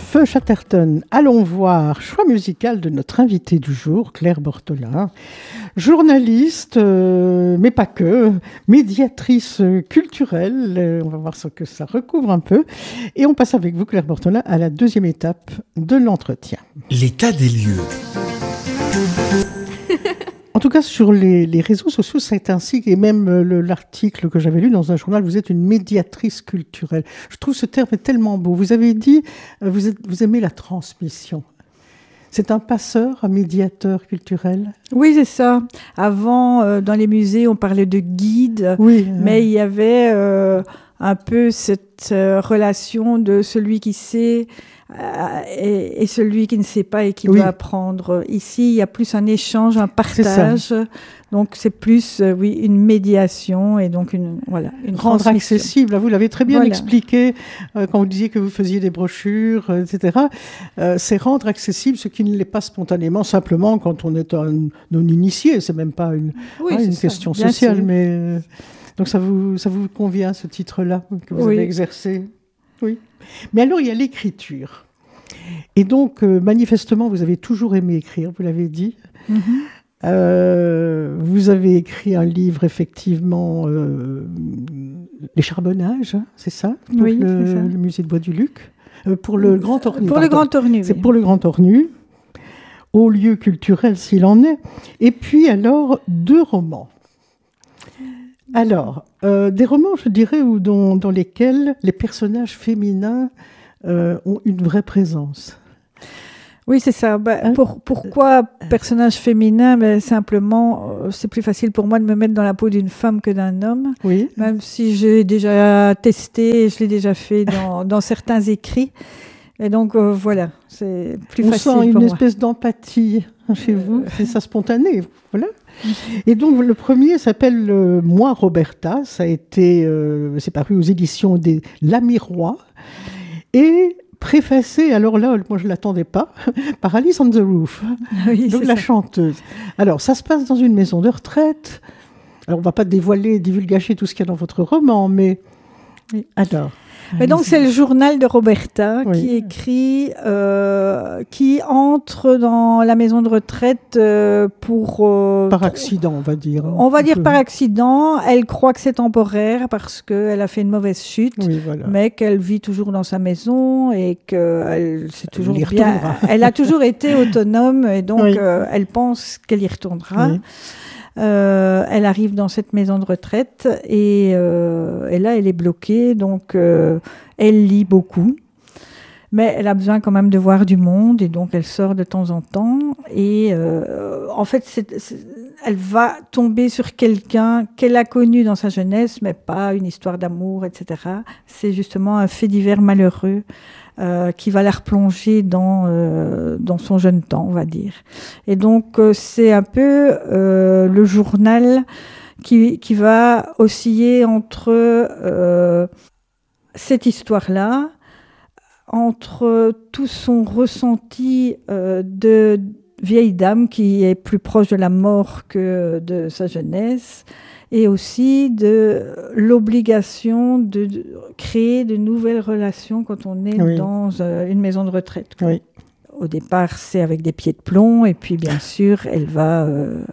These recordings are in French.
Feu Chatterton, allons voir, choix musical de notre invitée du jour, Claire Bortolin, journaliste, mais pas que, médiatrice culturelle, on va voir ce que ça recouvre un peu, et on passe avec vous, Claire Bortolin, à la deuxième étape de l'entretien. L'état des lieux. En tout cas, sur les réseaux sociaux, c'est ainsi, et même l'article que j'avais lu dans un journal, vous êtes une médiatrice culturelle. Je trouve ce terme tellement beau. Vous avez dit, vous aimez la transmission. C'est un passeur, un médiateur culturel? Oui, c'est ça. Avant, dans les musées, on parlait de guide, oui, mais il y avait un peu cette relation de celui qui sait et celui qui ne sait pas et qui doit apprendre. Ici, il y a plus un échange, un partage. Donc, c'est plus, une médiation et donc une rendre accessible. Vous l'avez très bien expliqué quand vous disiez que vous faisiez des brochures, etc. C'est rendre accessible ce qui ne l'est pas spontanément, simplement quand on est un non-initié. C'est même pas une question sociale, mais donc ça vous convient, ce titre-là que vous avez exercé? Oui. Mais alors, il y a l'écriture. Et donc, manifestement, vous avez toujours aimé écrire, vous l'avez dit. Mm-hmm. Vous avez écrit un livre, effectivement, Les Charbonnages, c'est ça? Oui, c'est ça. Le musée de Bois-du-Luc. Pour le Grand Ornu. Pour le Grand Ornu, c'est pour le Grand Ornu, haut lieu culturel s'il en est. Et puis, alors, 2 romans. Alors, des romans, je dirais, dans lesquels les personnages féminins ont une vraie présence. Oui, c'est ça. Pourquoi personnage féminin? Simplement, c'est plus facile pour moi de me mettre dans la peau d'une femme que d'un homme. Oui. Même si j'ai déjà testé et je l'ai déjà fait dans certains écrits. Et donc, voilà, c'est plus facile pour moi. On sent une espèce d'empathie chez vous. C'est ça, spontané. Voilà. Et donc, le premier s'appelle Moi, Roberta. Ça a été, c'est paru aux éditions des L'Ami Roi. Et préfacé, alors là, moi je ne l'attendais pas, par Alice on the Roof, donc la chanteuse. Alors, ça se passe dans une maison de retraite. Alors, on ne va pas dévoiler, divulgacher tout ce qu'il y a dans votre roman, mais alors... Mais donc, c'est le journal de Roberta qui écrit, qui entre dans la maison de retraite par accident, on va dire. On va dire par accident. Elle croit que c'est temporaire parce qu'elle a fait une mauvaise chute, mais qu'elle vit toujours dans sa maison et qu'elle c'est toujours bien. Elle a toujours été autonome et donc elle pense qu'elle y retournera. Oui. Elle arrive dans cette maison de retraite et là, elle est bloquée. Donc, elle lit beaucoup. Mais elle a besoin quand même de voir du monde. Et donc, elle sort de temps en temps. Et en fait, elle va tomber sur quelqu'un qu'elle a connu dans sa jeunesse, mais pas une histoire d'amour, etc. C'est justement un fait divers malheureux. Qui va la replonger dans son jeune temps, on va dire. Et donc, c'est un peu le journal qui va osciller entre cette histoire-là, entre tout son ressenti de vieille dame qui est plus proche de la mort que de sa jeunesse, et aussi de l'obligation de créer de nouvelles relations quand on est dans une maison de retraite. Oui. Au départ, c'est avec des pieds de plomb, et puis bien sûr, elle va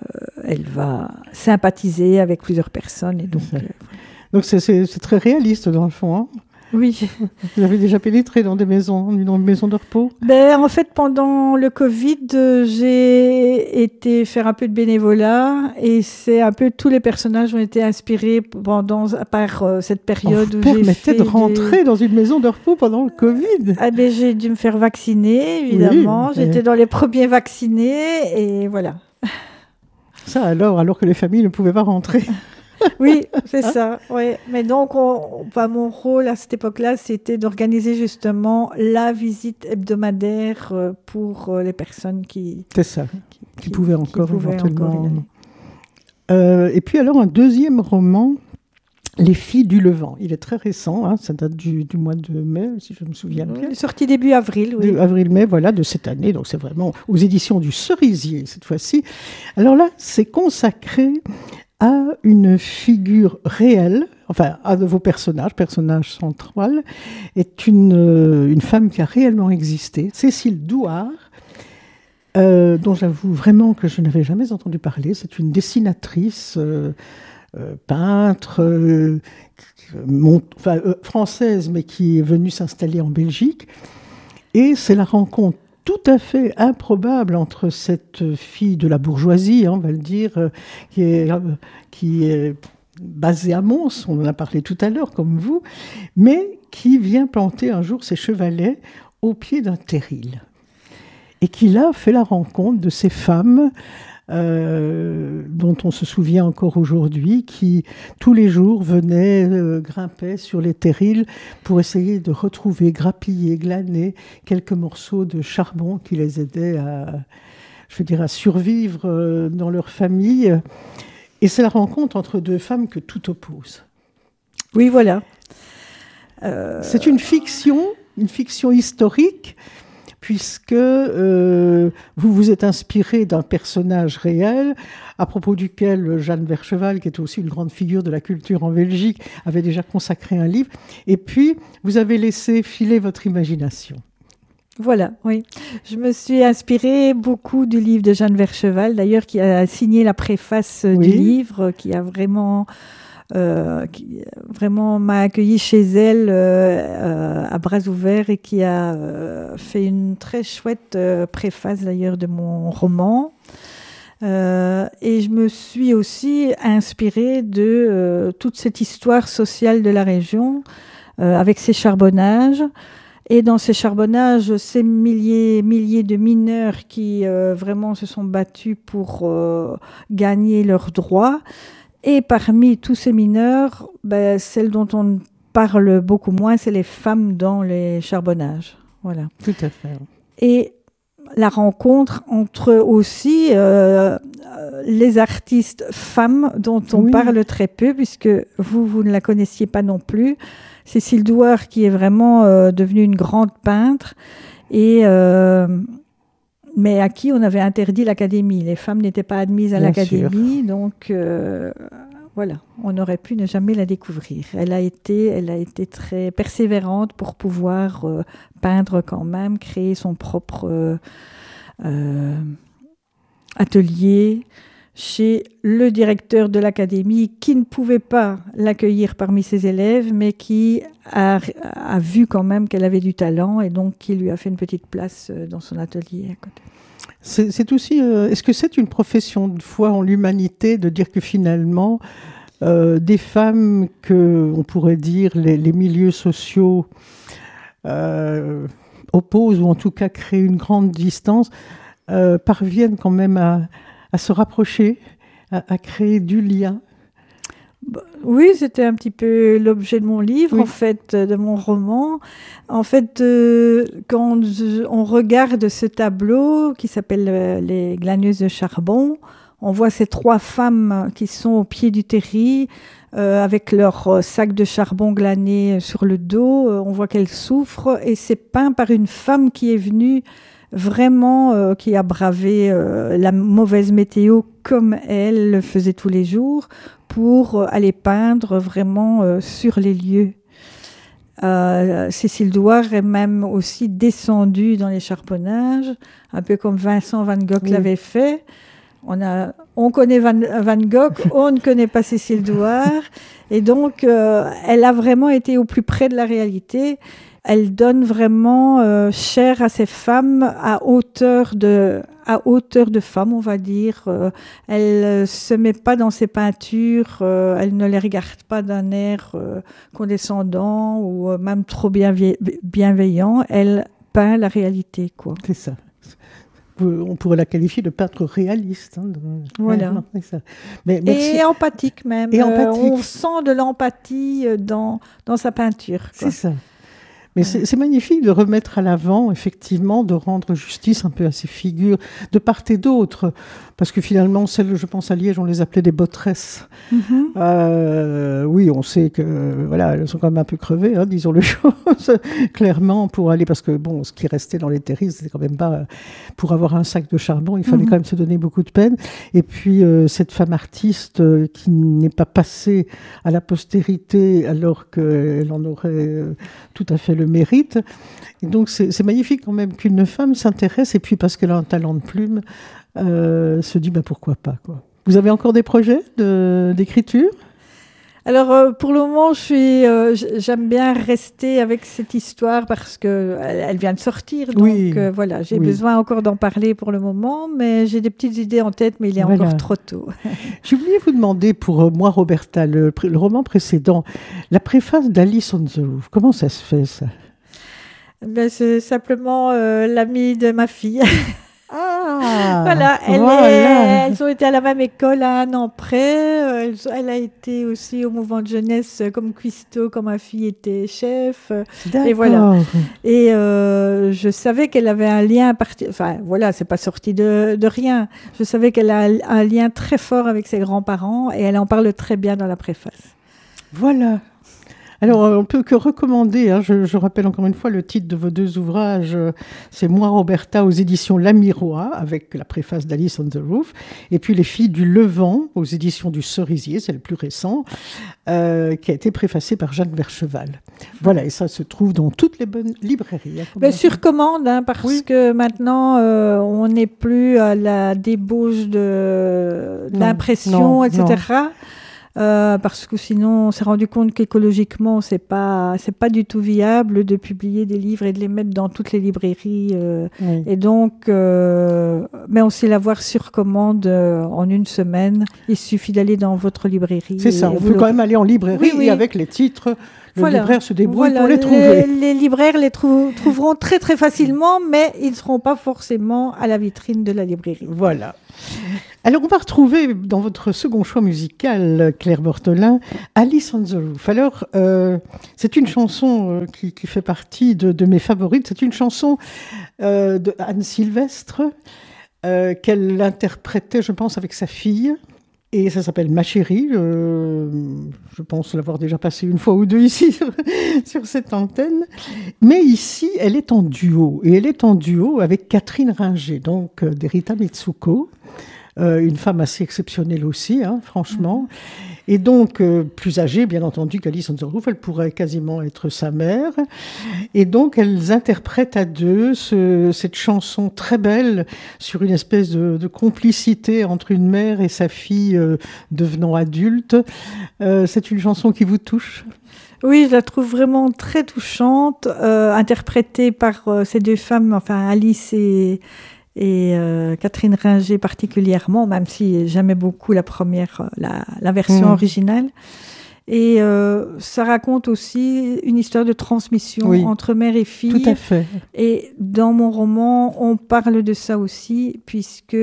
sympathiser avec plusieurs personnes. Et donc c'est très réaliste dans le fond, hein? Oui. Vous avez déjà pénétré dans une maison de repos? En fait, pendant le Covid, j'ai été faire un peu de bénévolat et c'est un peu tous les personnages ont été inspirés par cette période où j'ai permettait de rentrer dans une maison de repos pendant le Covid. J'ai dû me faire vacciner, évidemment. Oui, j'étais dans les premiers vaccinés et voilà. Ça alors que les familles ne pouvaient pas rentrer. Oui, c'est ça. Ouais. Mais donc, mon rôle à cette époque-là, c'était d'organiser justement la visite hebdomadaire pour les personnes qui pouvaient encore éventuellement. Et puis alors, un deuxième roman, Les Filles du Levant. Il est très récent, hein, ça date du mois de mai, si je me souviens bien. Il est sorti début avril, oui. Avril-mai, voilà, de cette année. Donc, c'est vraiment aux éditions du Cerisier, cette fois-ci. Alors là, c'est consacré à une figure réelle, enfin à de vos personnage central, est une femme qui a réellement existé, Cécile Douard, dont j'avoue vraiment que je n'avais jamais entendu parler. C'est une dessinatrice, peintre, française, mais qui est venue s'installer en Belgique. Et c'est la rencontre tout à fait improbable entre cette fille de la bourgeoisie, on va le dire, qui est basée à Mons, on en a parlé tout à l'heure, comme vous, mais qui vient planter un jour ses chevalets au pied d'un terril. Et qui là fait la rencontre de ces femmes dont on se souvient encore aujourd'hui, qui tous les jours venaient, grimpaient sur les terrils pour essayer de retrouver, grappiller, glaner quelques morceaux de charbon qui les aidaient à survivre dans leur famille. Et c'est la rencontre entre deux femmes que tout oppose. Oui, voilà. C'est une fiction historique, puisque vous vous êtes inspiré d'un personnage réel, à propos duquel Jeanne Vercheval, qui était aussi une grande figure de la culture en Belgique, avait déjà consacré un livre, et puis vous avez laissé filer votre imagination. Voilà, oui. Je me suis inspirée beaucoup du livre de Jeanne Vercheval, d'ailleurs, qui a signé la préface du livre, qui a vraiment... qui vraiment m'a accueillie chez elle à bras ouverts et qui a fait une très chouette préface d'ailleurs de mon roman. Et je me suis aussi inspirée de toute cette histoire sociale de la région avec ces charbonnages. Et dans ces charbonnages, ces milliers de mineurs qui vraiment se sont battus pour gagner leurs droits. Et parmi tous ces mineurs, celle dont on parle beaucoup moins, c'est les femmes dans les charbonnages. Voilà. Tout à fait. Et la rencontre entre aussi les artistes femmes dont on parle très peu, puisque vous ne la connaissiez pas non plus. Cécile Douard, qui est vraiment devenue une grande peintre, mais à qui on avait interdit l'académie. Les femmes n'étaient pas admises à l'académie, donc voilà, on aurait pu ne jamais la découvrir. Elle a été très persévérante pour pouvoir peindre quand même, créer son propre atelier chez le directeur de l'académie, qui ne pouvait pas l'accueillir parmi ses élèves, mais qui a vu quand même qu'elle avait du talent et donc qui lui a fait une petite place dans son atelier à côté. C'est aussi, est-ce que c'est une profession de foi en l'humanité de dire que finalement, des femmes que, on pourrait dire, les milieux sociaux opposent, ou en tout cas créent une grande distance, parviennent quand même à se rapprocher, à créer du lien? Oui, c'était un petit peu l'objet de mon livre, en fait, de mon roman. En fait, quand on regarde ce tableau qui s'appelle Les glaneuses de charbon, on voit ces trois femmes qui sont au pied du terri, avec leur sac de charbon glané sur le dos. On voit qu'elles souffrent, et c'est peint par une femme qui est venue vraiment, qui a bravé la mauvaise météo comme elle le faisait tous les jours, pour aller peindre vraiment sur les lieux. Cécile Douard est même aussi descendue dans les charbonnages, un peu comme Vincent van Gogh l'avait fait. On connaît Van Gogh, on ne connaît pas Cécile Douard. Et donc, elle a vraiment été au plus près de la réalité. Elle donne vraiment chair à ces femmes à hauteur de femmes, on va dire. Elle se met pas dans ses peintures, elle ne les regarde pas d'un air condescendant ou même trop bienveillant. Elle peint la réalité, quoi. C'est ça. On pourrait la qualifier de peintre réaliste. Hein, voilà. Ouais, ça. Mais et empathique même. Et empathique. On sent de l'empathie dans sa peinture, quoi. C'est ça. Mais c'est magnifique de remettre à l'avant, effectivement, de rendre justice un peu à ces figures de part et d'autre. Parce que finalement, celles, je pense à Liège, on les appelait des botresses. Oui, on sait que, voilà, elles sont quand même un peu crevées, hein, disons les choses, clairement, pour aller, parce que, bon, ce qui restait dans les terristes, c'était quand même pas, pour avoir un sac de charbon, il fallait quand même se donner beaucoup de peine. Et puis, cette femme artiste qui n'est pas passée à la postérité alors qu'elle en aurait tout à fait le mérite. Et donc, c'est magnifique quand même qu'une femme s'intéresse, et puis parce qu'elle a un talent de plume, se dit pourquoi pas, quoi. Vous avez encore des projets d'écriture? Alors, pour le moment, j'aime bien rester avec cette histoire parce qu'elle vient de sortir. Donc, voilà, j'ai besoin encore d'en parler pour le moment, mais j'ai des petites idées en tête, mais il est encore trop tôt. J'ai oublié de vous demander, pour moi, Roberta, le roman précédent, la préface d'Alice on the Roof. Comment ça se fait, ça? C'est simplement l'amie de ma fille. Voilà, elles ont été à la même école à un an près. Elle a été aussi au mouvement de jeunesse comme cuistot quand ma fille était chef. D'accord. Et voilà. Et je savais qu'elle avait un lien enfin voilà, c'est pas sorti de rien. Je savais qu'elle a un lien très fort avec ses grands-parents et elle en parle très bien dans la préface. Voilà. Alors, on peut que recommander, hein, je rappelle encore une fois le titre de vos deux ouvrages, c'est Moi, Roberta, aux éditions L'Amirois, avec la préface d'Alice on the Roof, et puis Les Filles du Levant, aux éditions du Cerisier, c'est le plus récent, qui a été préfacé par Jeanne Vercheval. Voilà, et ça se trouve dans toutes les bonnes librairies. Sur commande, hein, parce que maintenant, on n'est plus à la débauche d'impression, etc. Parce que sinon, on s'est rendu compte qu'écologiquement, c'est pas du tout viable de publier des livres et de les mettre dans toutes les librairies. Et donc, mais on sait l'avoir sur commande en une semaine. Il suffit d'aller dans votre librairie. C'est ça, on peut quand même aller en librairie et avec les titres. Le libraire se débrouille pour les trouver. Les libraires les trouveront très très facilement, mais ils ne seront pas forcément à la vitrine de la librairie. Voilà. Alors, on va retrouver dans votre second choix musical, Claire Bortolin, Alice on the Roof. Alors, c'est une chanson qui fait partie de mes favorites. C'est une chanson de Anne Sylvestre qu'elle interprétait, je pense, avec sa fille. Et ça s'appelle Ma chérie. Je pense l'avoir déjà passé une fois ou deux ici sur cette antenne. Mais ici, elle est en duo. Et elle est en duo avec Catherine Ringer, donc d'Erita Mitsuko. Une femme assez exceptionnelle aussi, hein, franchement. Et donc, plus âgée, bien entendu, qu'Alice on the Roof, elle pourrait quasiment être sa mère. Et donc, elles interprètent à deux cette chanson très belle sur une espèce de complicité entre une mère et sa fille devenant adulte. C'est une chanson qui vous touche ? Oui, je la trouve vraiment très touchante, interprétée par ces deux femmes, enfin Alice et Catherine Ringer particulièrement, même si j'aimais beaucoup la première, la version originale. Et ça raconte aussi une histoire de transmission entre mère et fille. Tout à fait. Et dans mon roman, on parle de ça aussi, puisque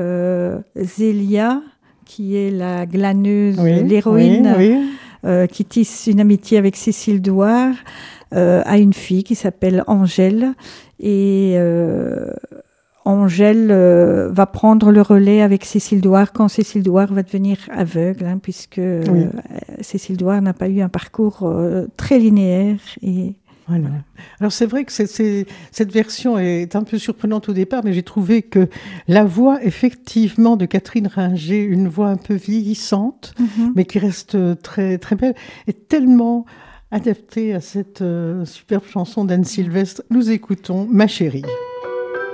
Zélia, qui est la glaneuse, l'héroïne, qui tisse une amitié avec Cécile Douard, a une fille qui s'appelle Angèle. Et Angèle va prendre le relais avec Cécile Douard quand Cécile Douard va devenir aveugle, hein, puisque Cécile Douard n'a pas eu un parcours très linéaire. Et voilà. Alors c'est vrai que cette version est un peu surprenante au départ, mais j'ai trouvé que la voix effectivement de Catherine Ringer, une voix un peu vieillissante, mais qui reste très, très belle, est tellement adaptée à cette superbe chanson d'Anne Sylvestre. Nous écoutons Ma chérie.